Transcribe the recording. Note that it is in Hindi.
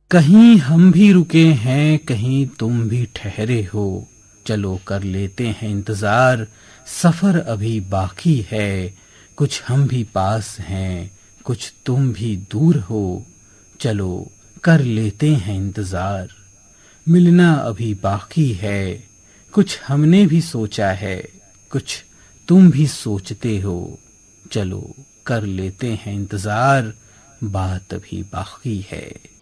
कहीं हम भी रुके हैं, कहीं तुम भी ठहरे हो, चलो कर लेते हैं इंतजार, सफर अभी बाकी है, कुछ हम भी पास हैं, कुछ तुम भी दूर हो, चलो कर लेते हैं इंतजार। मिलना अभी बाकी है, कुछ हमने भी सोचा है, कुछ तुम भी सोचते हो, चलो कर लेते हैं इंतजार, बात अभी बाकी है।